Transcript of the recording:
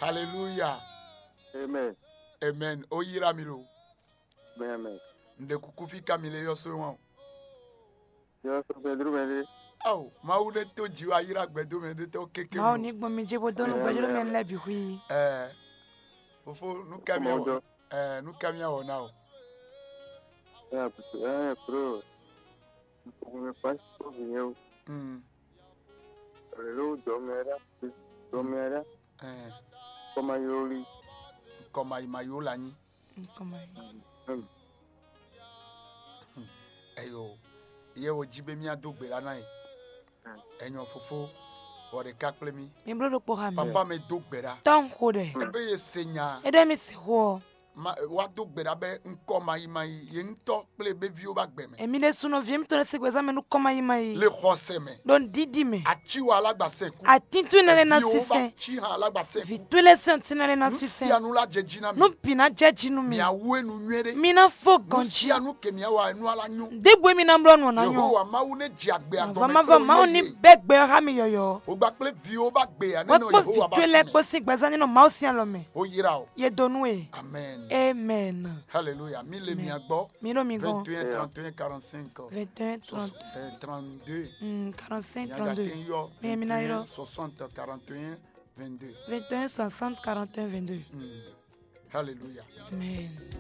Hallelujah. Amen. Amen. Oyira milo. Amen. Nde kukufika mile yoso wan. Yo so bedru mede. Aw, ma ude to jiwa yira gbedo mede to keke Ma mo. oni gbo mi jebo donu gbedro men lebi hui. Fofo nu kamia wo. Nu kamia wo now. Ya pro. Me faz vinho. Relo domera. Domera. Como yoli. Como mayola ni. Como Eyo. Ye wo jibe mi adogbera na e. Enyo fofo. Ore kakle mi. Mi blo po ha mi. Papa me dogbera. Tan khode. Ebe ye senya. Edo mi se ho. Wa dogbera be nko mai ye nto ple be vi o ba gbe me. Emi le suno vi mi to le segweza me nu koma mai. Le khose me. Don didi me. Achi wa alagbase ku. Atintu na le na sisen. Chi ha alagbase ku. Vi to le sentina le na sisen. Nu anu la jejina mi. Nu pina jejinu mi. Mi awu nu nwere. Mi na fo Nu ganji. si anu ke mi awa enu ala nyu. Debo mi na mblo nu na nyu. Yehowa ma wu ne ji agbe adon me. Va ma oni begbe ha mi yoyo. O gba ple vi o ba gbe ya nínú Yehowa ba. Wo le po si gbeza nínú ma o si an lo me. O yira o. Ye donu e. Amen. Amen. Hallelujah. Mi le mi agbo. Mi no mi go. 21 31 45. 21 32. 45 32. Mi na iro. 60 41 22. 21 60 41 22. Hallelujah. Amen.